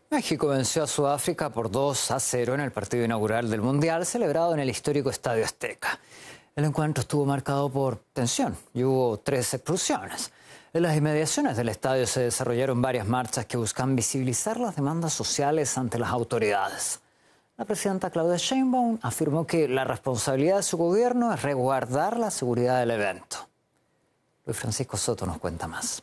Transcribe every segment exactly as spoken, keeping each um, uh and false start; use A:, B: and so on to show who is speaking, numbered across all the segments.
A: México venció a Sudáfrica por dos a cero en el partido inaugural del Mundial, celebrado en el histórico Estadio Azteca. El encuentro estuvo marcado por tensión y hubo tres explosiones. En las inmediaciones del estadio se desarrollaron varias marchas que buscan visibilizar las demandas sociales ante las autoridades. La presidenta Claudia Sheinbaum afirmó que la responsabilidad de su gobierno es resguardar la seguridad del evento. Luis Francisco Soto nos cuenta más.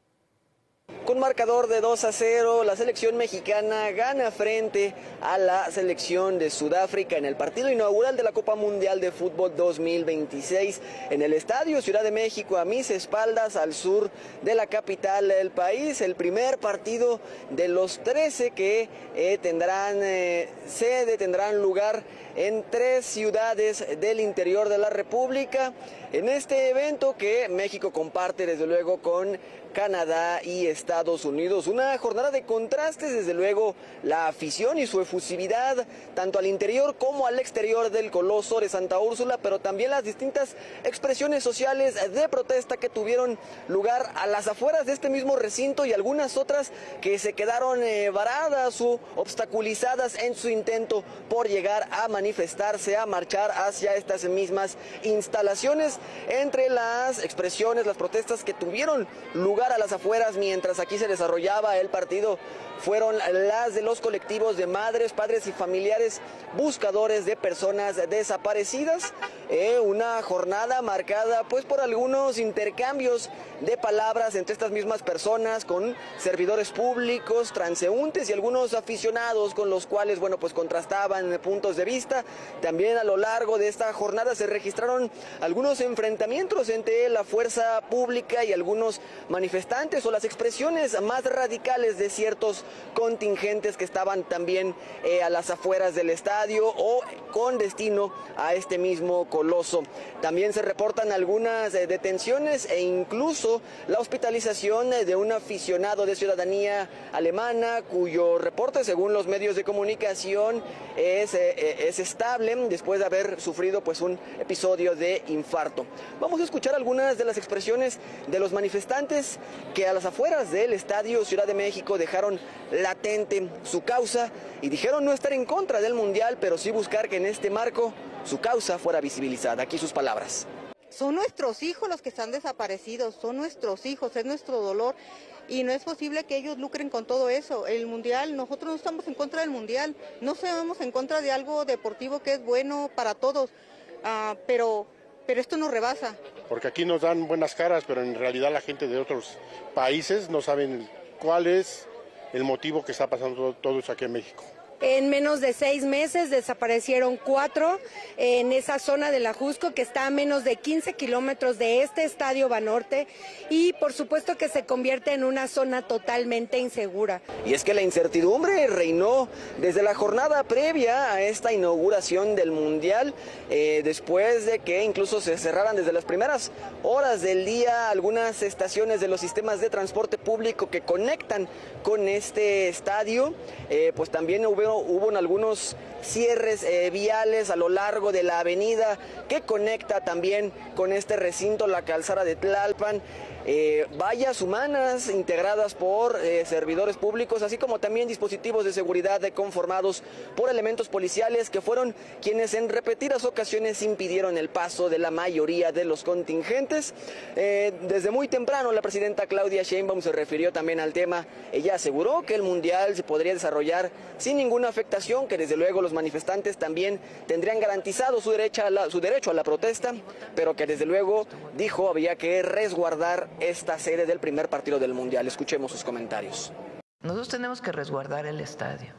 B: Con marcador de dos a cero, la selección mexicana gana frente a la selección de Sudáfrica en el partido inaugural de la Copa Mundial de Fútbol dos mil veintiséis en el Estadio Ciudad de México, a mis espaldas, al sur de la capital del país. El primer partido de los trece que eh, tendrán eh, sede, tendrán lugar en tres ciudades del interior de la República. En este evento que México comparte desde luego con Canadá y Estados Unidos. Una jornada de contrastes, desde luego la afición y su efusividad, tanto al interior como al exterior del Coloso de Santa Úrsula, pero también las distintas expresiones sociales de protesta que tuvieron lugar a las afueras de este mismo recinto y algunas otras que se quedaron eh, varadas o obstaculizadas en su intento por llegar a manifestarse, a marchar hacia estas mismas instalaciones. Entre las expresiones, las protestas que tuvieron lugar a las afueras mientras aquí se desarrollaba el partido fueron las de los colectivos de madres, padres y familiares buscadores de personas desaparecidas. Eh, una jornada marcada pues por algunos intercambios de palabras entre estas mismas personas con servidores públicos, transeúntes y algunos aficionados con los cuales bueno pues contrastaban puntos de vista. También a lo largo de esta jornada se registraron algunos enfrentamientos entre la fuerza pública y algunos manifestantes o las expresiones más radicales de ciertos contingentes que estaban también eh, a las afueras del estadio o con destino a este mismo Coloso. También se reportan algunas eh, detenciones e incluso la hospitalización eh, de un aficionado de ciudadanía alemana cuyo reporte, según los medios de comunicación, es, eh, es estable después de haber sufrido pues un episodio de infarto. Vamos a escuchar algunas de las expresiones de los manifestantes que a las afueras del Estadio Ciudad de México dejaron latente su causa y dijeron no estar en contra del Mundial, pero sí buscar que en este marco su causa fuera visibilizada. Aquí sus palabras.
C: Son nuestros hijos los que están desaparecidos, son nuestros hijos, es nuestro dolor y no es posible que ellos lucren con todo eso. El Mundial, nosotros no estamos en contra del Mundial, no estamos en contra de algo deportivo que es bueno para todos, uh, pero... pero esto nos rebasa.
D: Porque aquí nos dan buenas caras, pero en realidad la gente de otros países no saben cuál es el motivo que está pasando todo, todo eso aquí en México.
E: En menos de seis meses desaparecieron cuatro en esa zona de la Jusco, que está a menos de quince kilómetros de este Estadio Banorte, y por supuesto que se convierte en una zona totalmente insegura.
B: Y es que la incertidumbre reinó desde la jornada previa a esta inauguración del Mundial, eh, después de que incluso se cerraran desde las primeras horas del día algunas estaciones de los sistemas de transporte público que conectan con este estadio, eh, pues también hubo Hubo algunos cierres eh, viales a lo largo de la avenida que conecta también con este recinto, la calzada de Tlalpan. Eh, vallas humanas integradas por eh, servidores públicos, así como también dispositivos de seguridad conformados por elementos policiales que fueron quienes en repetidas ocasiones impidieron el paso de la mayoría de los contingentes. Eh, desde muy temprano la presidenta Claudia Sheinbaum se refirió también al tema. Ella aseguró que el Mundial se podría desarrollar sin ninguna afectación, que desde luego los manifestantes también tendrían garantizado su derecho a la, su derecho a la protesta, pero que desde luego dijo había que resguardar esta sede del primer partido del Mundial. Escuchemos sus comentarios.
F: Nosotros tenemos que resguardar el estadio,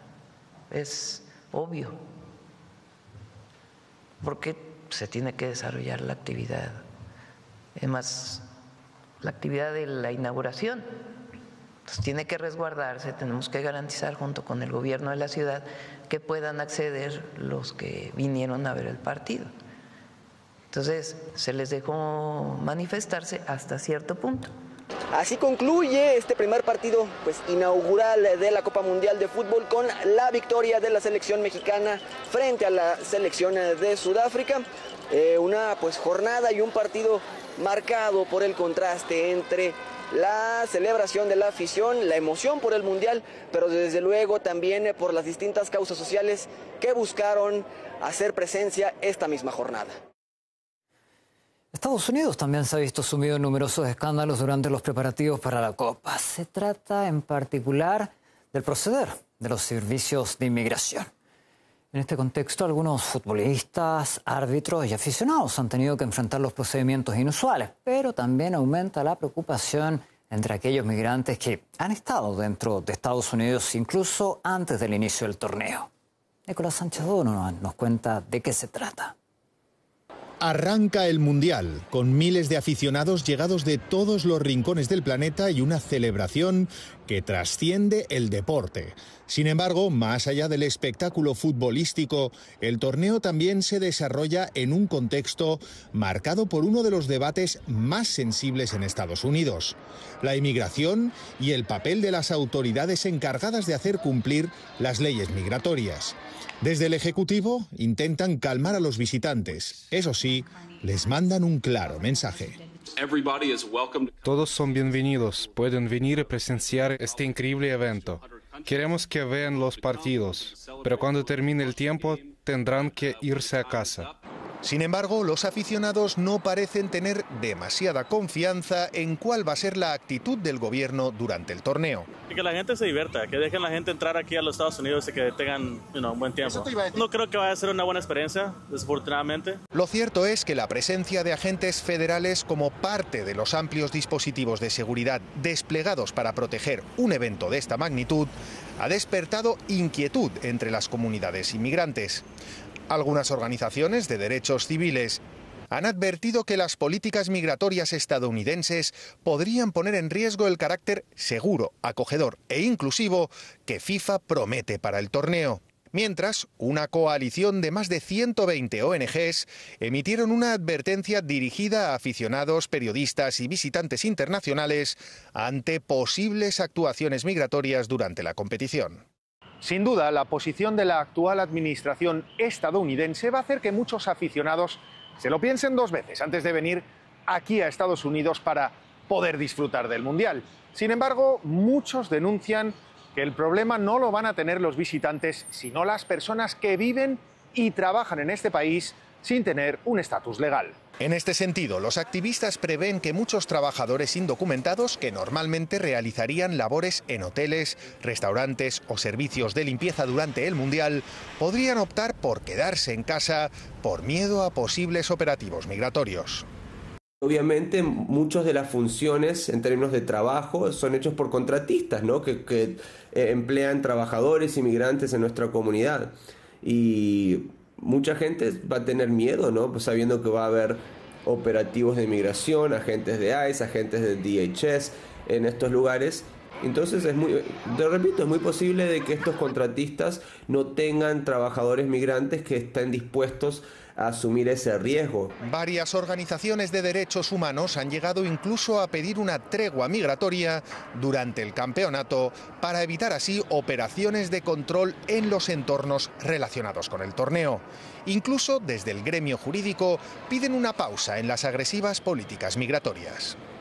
F: es obvio, porque se tiene que desarrollar la actividad, además la actividad de la inauguración, entonces tiene que resguardarse, tenemos que garantizar junto con el gobierno de la ciudad que puedan acceder los que vinieron a ver el partido. Entonces, se les dejó manifestarse hasta cierto punto.
B: Así concluye este primer partido pues, inaugural de la Copa Mundial de Fútbol con la victoria de la selección mexicana frente a la selección de Sudáfrica. Eh, una pues, jornada y un partido marcado por el contraste entre la celebración de la afición, la emoción por el Mundial, pero desde luego también por las distintas causas sociales que buscaron hacer presencia esta misma jornada.
A: Estados Unidos también se ha visto sumido en numerosos escándalos durante los preparativos para la Copa. Se trata en particular del proceder de los servicios de inmigración. En este contexto, algunos futbolistas, árbitros y aficionados han tenido que enfrentar los procedimientos inusuales, pero también aumenta la preocupación entre aquellos migrantes que han estado dentro de Estados Unidos incluso antes del inicio del torneo. Nicolás Sánchez Donovan nos cuenta de qué se trata.
G: Arranca el Mundial, con miles de aficionados llegados de todos los rincones del planeta y una celebración que trasciende el deporte. Sin embargo, más allá del espectáculo futbolístico, el torneo también se desarrolla en un contexto marcado por uno de los debates más sensibles en Estados Unidos: la inmigración y el papel de las autoridades encargadas de hacer cumplir las leyes migratorias. Desde el Ejecutivo intentan calmar a los visitantes. Eso sí, les mandan un claro mensaje.
H: Todos son bienvenidos, pueden venir a presenciar este increíble evento. Queremos que vean los partidos, pero cuando termine el tiempo tendrán que irse a casa.
G: Sin embargo, los aficionados no parecen tener demasiada confianza en cuál va a ser la actitud del gobierno durante el torneo.
I: Y que la gente se divierta, que dejen a la gente entrar aquí a los Estados Unidos y que tengan you know, un buen tiempo. No creo que vaya a ser una buena experiencia, desafortunadamente.
G: Lo cierto es que la presencia de agentes federales como parte de los amplios dispositivos de seguridad desplegados para proteger un evento de esta magnitud ha despertado inquietud entre las comunidades inmigrantes. Algunas organizaciones de derechos civiles han advertido que las políticas migratorias estadounidenses podrían poner en riesgo el carácter seguro, acogedor e inclusivo que FIFA promete para el torneo. Mientras, una coalición de más de ciento veinte O N Ges emitieron una advertencia dirigida a aficionados, periodistas y visitantes internacionales ante posibles actuaciones migratorias durante la competición. Sin duda, la posición de la actual administración estadounidense va a hacer que muchos aficionados se lo piensen dos veces antes de venir aquí a Estados Unidos para poder disfrutar del Mundial. Sin embargo, muchos denuncian que el problema no lo van a tener los visitantes, sino las personas que viven y trabajan en este país sin tener un estatus legal. En este sentido, los activistas prevén que muchos trabajadores indocumentados que normalmente realizarían labores en hoteles, restaurantes o servicios de limpieza durante el Mundial podrían optar por quedarse en casa por miedo a posibles operativos migratorios.
J: Obviamente, muchas de las funciones en términos de trabajo son hechos por contratistas, ¿no? que, que eh, emplean trabajadores inmigrantes en nuestra comunidad. Y mucha gente va a tener miedo, ¿no? Pues sabiendo que va a haber operativos de inmigración, agentes de I C E, agentes de D H S en estos lugares. Entonces, es muy, te repito, es muy posible de que estos contratistas no tengan trabajadores migrantes que estén dispuestos a asumir ese riesgo.
G: Varias organizaciones de derechos humanos han llegado incluso a pedir una tregua migratoria durante el campeonato para evitar así operaciones de control en los entornos relacionados con el torneo. Incluso desde el gremio jurídico piden una pausa en las agresivas políticas migratorias.